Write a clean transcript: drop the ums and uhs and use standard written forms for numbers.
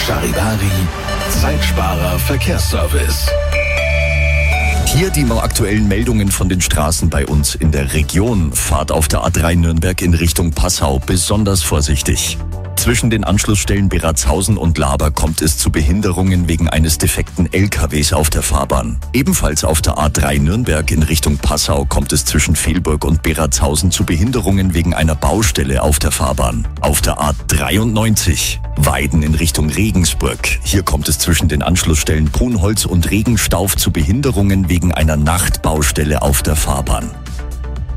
Charivari, Zeitsparer Verkehrsservice. Hier die aktuellen Meldungen von den Straßen bei uns in der Region. Fahrt auf der A3 Nürnberg in Richtung Passau besonders vorsichtig. Zwischen den Anschlussstellen Beratzhausen und Laber kommt es zu Behinderungen wegen eines defekten LKWs auf der Fahrbahn. Ebenfalls auf der A3 Nürnberg in Richtung Passau kommt es zwischen Velburg und Beratzhausen zu Behinderungen wegen einer Baustelle auf der Fahrbahn. Auf der A93 Weiden in Richtung Regensburg. Hier kommt es zwischen den Anschlussstellen Brunholz und Regenstauf zu Behinderungen wegen einer Nachtbaustelle auf der Fahrbahn.